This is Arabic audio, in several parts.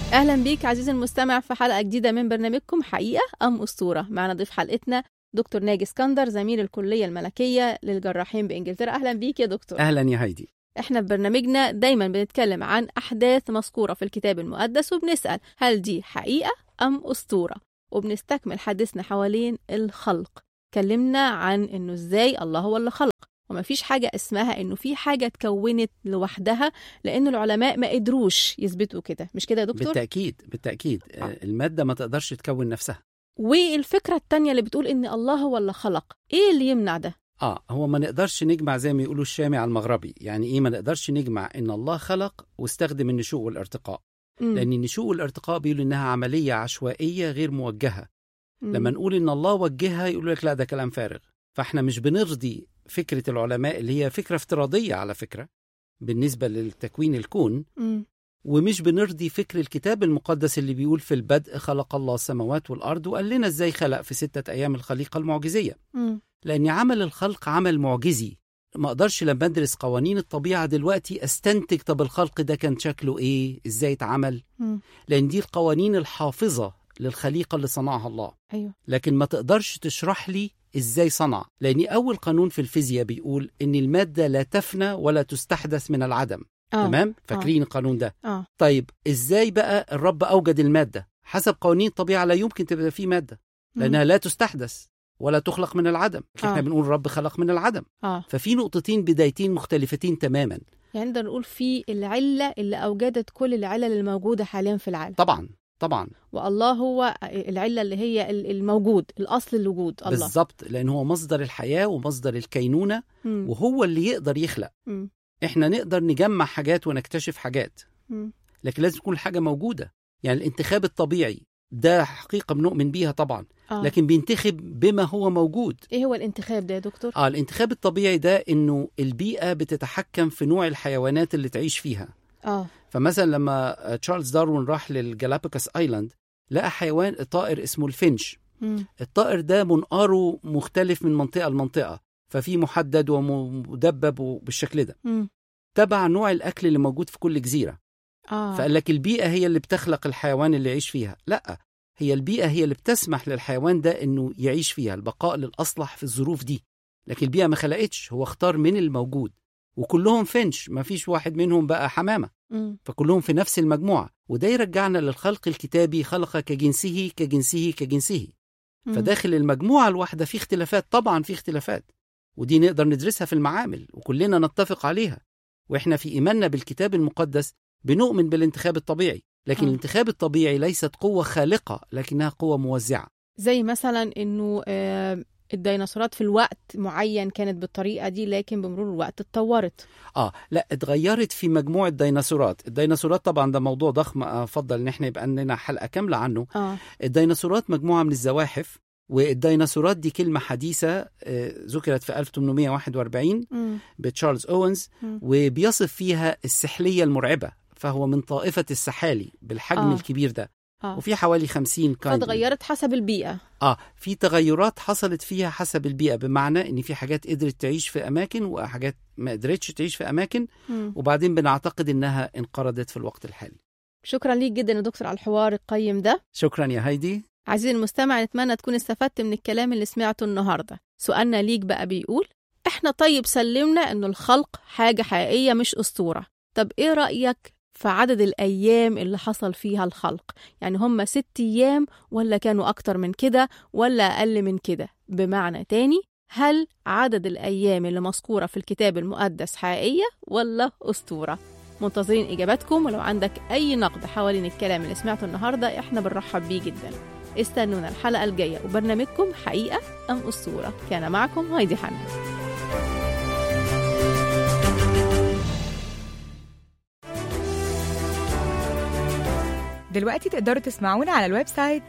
أهلا بيك عزيزي المستمع في حلقة جديدة من برنامجكم حقيقة أم أسطورة. معنا ضيف حلقتنا دكتور ناجي اسكندر، زميل الكلية الملكية للجراحين بإنجلترا. أهلا بيك يا دكتور. أهلا يا هايدي. احنا في برنامجنا دايما بنتكلم عن أحداث مذكورة في الكتاب المقدس وبنسأل هل دي حقيقة أم أسطورة، وبنستكمل حديثنا حوالين الخلق. كلمنا عن إنه إزاي الله هو اللي خلق، وما فيش حاجة اسمها إنه في حاجة اتكونت لوحدها، لأن العلماء ما قدروش يثبتوا كده. مش كده يا دكتور؟ بالتأكيد. المادة ما تقدرش تكون نفسها. والفكرة التانية اللي بتقول إن الله هو اللي خلق، إيه اللي يمنع ده؟ هو ما نقدرش نجمع زي ما يقولوا الشامي على المغربي. يعني إيه ما نقدرش نجمع إن الله خلق واستخدم النشوء والارتقاء؟ لأن النشوء والارتقاء بيقولوا إنها عملية عشوائية غير موجهة. لما نقول إن الله وجهها يقولوا لك لا، ده كلام فارغ. فإحنا مش بنرضي فكرة العلماء اللي هي فكرة افتراضية على فكرة بالنسبة للتكوين الكون، ومش بنرضي فكر الكتاب المقدس اللي بيقول في البدء خلق الله السماوات والأرض، وقال لنا إزاي خلق في 6 أيام الخليقة المعجزية. لأن عمل الخلق عمل معجزي. ما أقدرش لما أدرس قوانين الطبيعة دلوقتي أستنتج طب الخلق ده كان شكله إيه، إزاي اتعمل، لأن دي القوانين الحافظة للخليقة اللي صنعها الله. أيوه. لكن ما تقدرش تشرح لي إزاي صنع، لأن أول قانون في الفيزياء بيقول إن المادة لا تفنى ولا تستحدث من العدم. تمام؟ فاكرين القانون ده؟ طيب إزاي بقى الرب أوجد المادة؟ حسب قوانين الطبيعة لا يمكن تبقى فيه مادة، لأنها لا تستحدث ولا تخلق من العدم. احنا بنقول الرب خلق من العدم. ففي نقطتين بدايتين مختلفتين تماما. يعني نقدر نقول في العلة اللي أوجدت كل العلل الموجودة حاليا في العالم. طبعا. والله هو العلة اللي هي الموجود، الأصل الوجود الله. بالضبط، لأن هو مصدر الحياة ومصدر الكينونة، وهو اللي يقدر يخلق. احنا نقدر نجمع حاجات ونكتشف حاجات، لكن لازم تكون الحاجة موجودة. يعني الانتخاب الطبيعي ده حقيقة بنؤمن بيها طبعا، لكن بينتخب بما هو موجود. ايه هو الانتخاب ده يا دكتور؟ الانتخاب الطبيعي ده انه البيئة بتتحكم في نوع الحيوانات اللي تعيش فيها. فمثلا لما تشارلز داروين راح للجالاباجوس ايلاند لقى حيوان طائر اسمه الفنش. الطائر ده منقاره مختلف من منطقة لمنطقة، ففي محدد ومدبب وبالشكل ده. تبع نوع الأكل اللي موجود في كل جزيرة. فقال لك البيئة هي اللي بتخلق الحيوان اللي يعيش فيها. لا، هي البيئة هي اللي بتسمح للحيوان ده إنه يعيش فيها، البقاء للأصلح في الظروف دي. لكن البيئة ما خلقتش، هو اختار من الموجود. وكلهم فنش، ما فيش واحد منهم بقى حمامة. فكلهم في نفس المجموعة. وده يرجعنا للخلق الكتابي، خلق كجنسه كجنسه كجنسه. فداخل المجموعة الواحدة في اختلافات، طبعا في اختلافات، ودي نقدر ندرسها في المعامل وكلنا نتفق عليها. وإحنا في إيماننا بالكتاب المقدس بنؤمن بالانتخاب الطبيعي، لكن الانتخاب الطبيعي ليست قوة خالقة، لكنها قوة موزعة. زي مثلا إنه الديناصورات في الوقت معين كانت بالطريقة دي، لكن بمرور الوقت اتطورت. لا، اتغيرت في مجموعة الديناصورات طبعا ده موضوع ضخم، أفضل إن احنا يبقى لنا حلقة كاملة عنه. الديناصورات مجموعة من الزواحف، والديناصورات دي كلمة حديثة ذكرت في 1841 بتشارلز أوينز، وبيصف فيها السحلية المرعبة، فهو من طائفة السحالي بالحجم الكبير ده. وفي حوالي 50 كائن. فتغيرت حسب البيئة. في تغيرات حصلت فيها حسب البيئة، بمعنى ان في حاجات قدرت تعيش في اماكن وحاجات ما قدرتش تعيش في اماكن، وبعدين بنعتقد انها انقرضت في الوقت الحالي. شكرا ليك جدا يا دكتور على الحوار القيم ده. شكرا يا هايدي. عزيزي المستمع، نتمنى تكون استفدت من الكلام اللي سمعته النهاردة. سؤالنا ليك بقى بيقول احنا طيب سلمنا انه الخلق حاجة حقيقية مش أسطورة. طب ايه رأيك في عدد الأيام اللي حصل فيها الخلق؟ يعني هم 6 أيام ولا كانوا أكتر من كده ولا أقل من كده؟ بمعنى تاني، هل عدد الأيام اللي مذكورة في الكتاب المقدس حقيقية ولا أسطورة؟ منتظرين إجاباتكم، ولو عندك أي نقد حوالين الكلام اللي سمعته النهاردة احنا بنرحب بيه جدا. استنونا الحلقة الجاية وبرنامجكم حقيقة أم أسطورة. كان معكم هايدي حنا. دلوقتي تقدروا تسمعونا على الويب سايت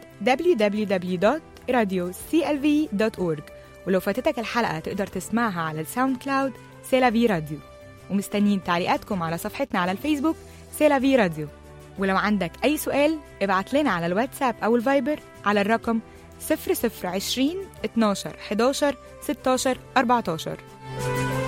www.radioclv.org، ولو فاتتك الحلقة تقدر تسمعها على الساوند كلاود سيلافي راديو. ومستنيين تعليقاتكم على صفحتنا على الفيسبوك سيلافي راديو. ولو عندك أي سؤال ابعت لنا على الواتساب أو الفايبر على الرقم 0020 12 11 16 14.